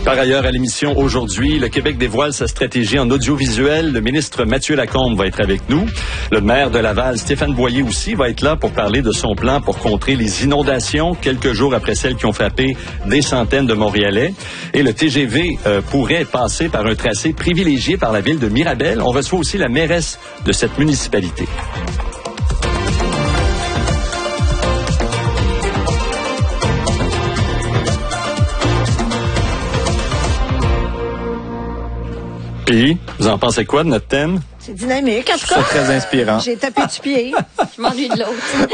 Par ailleurs, à l'émission aujourd'hui, le Québec dévoile sa stratégie en audiovisuel. Le ministre Mathieu Lacombe va être avec nous. Le maire de Laval, Stéphane Boyer aussi, va être là pour parler de son plan pour contrer les inondations quelques jours après celles qui ont frappé des centaines de Montréalais. Et le TGV pourrait passer par un tracé privilégié par la ville de Mirabel. On reçoit aussi la mairesse de cette municipalité. Puis, vous en pensez quoi de notre thème? C'est dynamique, en tout cas. C'est très inspirant. J'ai tapé du pied. Je m'ennuie de l'autre.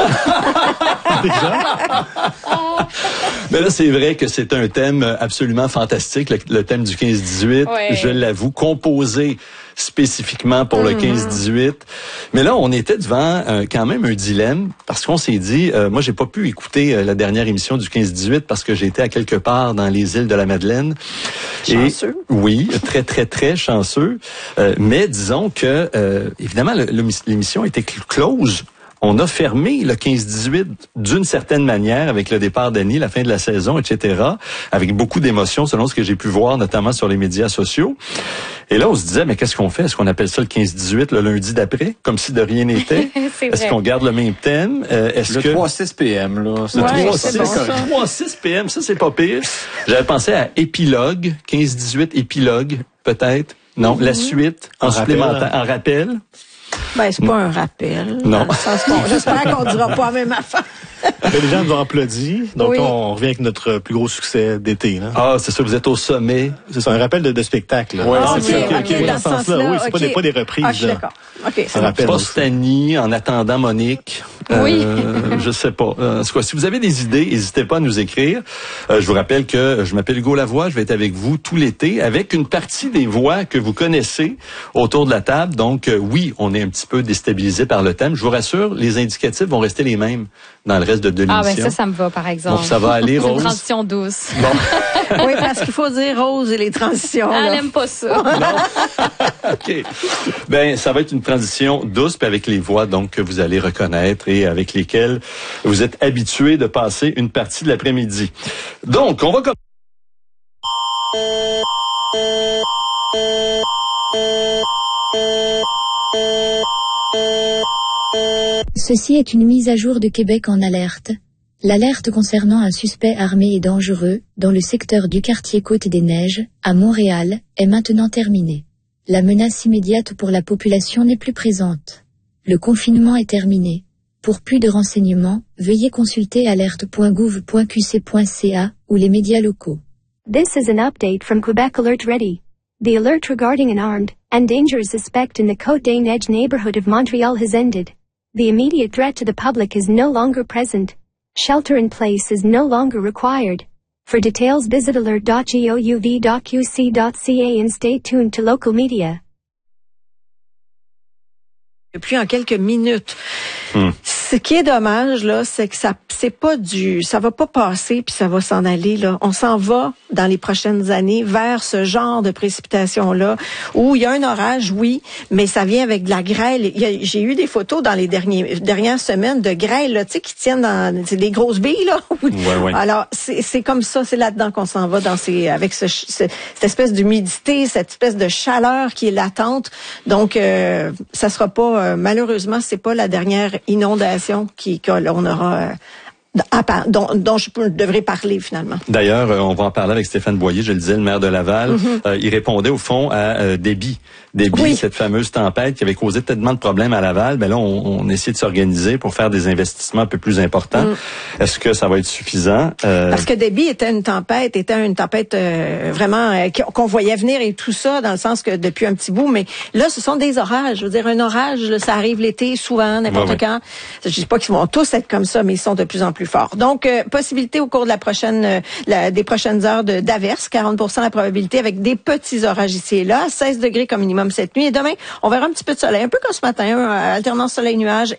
Mais là, c'est vrai que c'est un thème absolument fantastique, le thème du 15-18. Oui. Je l'avoue, composé spécifiquement pour le 15-18. Mais là, on était devant quand même un dilemme, parce qu'on s'est dit, moi, j'ai pas pu écouter la dernière émission du 15-18 parce que j'étais à quelque part dans les îles de la Madeleine. Chanceux. Et, oui, très, très, très chanceux. Mais disons que, évidemment, l'émission était close. On a fermé le 15-18 d'une certaine manière avec le départ d'Annie, la fin de la saison, etc., avec beaucoup d'émotions selon ce que j'ai pu voir, notamment sur les médias sociaux. Et là, on se disait, mais qu'est-ce qu'on fait? Est-ce qu'on appelle ça le 15-18 le lundi d'après, comme si de rien n'était? Est-ce qu'on garde le même thème? Est-ce le 3-6 p.m., là. Ouais, c'est bon, ça. 3-6 p.m., ça, c'est pas pire. J'avais pensé à épilogue, 15-18 épilogue, peut-être. Non, la suite, en supplémentaire, en rappel. Ben, c'est pas un rappel. Non. Dans le sens j'espère qu'on dira pas la même affaire. Les gens nous ont applaudi. Donc, Oui. on revient avec notre plus gros succès d'été. Là. Ah, c'est ça, vous êtes au sommet. C'est ça, un rappel de spectacle. Ouais, Ah, c'est ça. OK, dans ce sens-là. Oui, c'est OK. pas des reprises. Ah, je suis là. d'accord. OK, c'est Un bon. rappel. Post-Annie, en attendant Monique. Oui. Je sais pas. En tout cas, si vous avez des idées, n'hésitez pas à nous écrire. Je vous rappelle que je m'appelle Hugo Lavoie. Je vais être avec vous tout l'été avec une partie des voix que vous connaissez autour de la table. Donc, oui, on est un petit peu déstabilisé par le thème. Je vous rassure, les indicatifs vont rester les mêmes dans le reste de l'émission. Ah, ben ça me va, par exemple. Bon, ça va aller, C'est une Rose? transition douce. Bon. Oui, parce qu'il faut dire Rose et les transitions. Elle là. n'aime pas ça. OK. Ben, ça va être une transition douce, puis avec les voix donc que vous allez reconnaître et avec lesquelles vous êtes habitués de passer une partie de l'après-midi. Donc, on va commencer. Ceci est une mise à jour de Québec en alerte. L'alerte concernant un suspect armé et dangereux, dans le secteur du quartier Côte-des-Neiges, à Montréal, est maintenant terminée. La menace immédiate pour la population n'est plus présente. Le confinement est terminé. Pour plus de renseignements, veuillez consulter alerte.gouv.qc.ca ou les médias locaux. This is an update from Quebec Alert Ready. The alert regarding an armed and dangerous suspect in the Côte-des-Neiges neighborhood of Montreal has ended. The immediate threat to the public is no longer present. Shelter in place is no longer required. For details, visit alert.gouv.qc.ca and stay tuned to local media. Depuis en quelques minutes. Ce qui est dommage, là, c'est que ça va pas passer puis ça va s'en aller, là. On s'en va dans les prochaines années vers ce genre de précipitation-là où il y a un orage, oui, mais ça vient avec de la grêle. J'ai eu des photos dans les dernières semaines de grêle, là, tu sais, qui tiennent c'est des grosses billes, là. Ouais. Alors, c'est comme ça, c'est là-dedans qu'on s'en va avec cette espèce d'humidité, cette espèce de chaleur qui est latente. Donc, ça sera pas, malheureusement, c'est pas la dernière inondation qu'on aura dont je devrais parler finalement. D'ailleurs, on va en parler avec Stéphane Boyer, je le disais, le maire de Laval. Il répondait au fond à Déby. Oui. Cette fameuse tempête qui avait causé tellement de problèmes à Laval. Ben là, on essaie de s'organiser pour faire des investissements un peu plus importants. Est-ce que ça va être suffisant? Parce que Déby était une tempête vraiment qu'on voyait venir et tout ça, dans le sens que depuis un petit bout, mais là, ce sont des orages. Je veux dire, un orage, là, ça arrive l'été, souvent, n'importe quand. Je dis pas qu'ils vont tous être comme ça, mais ils sont de plus en plus forts. Donc, possibilité au cours de des prochaines heures d'averses, 40% la probabilité avec des petits orages ici et là, 16 degrés comme minimum cette nuit. Et demain, on verra un petit peu de soleil, un peu comme ce matin, alternance soleil-nuage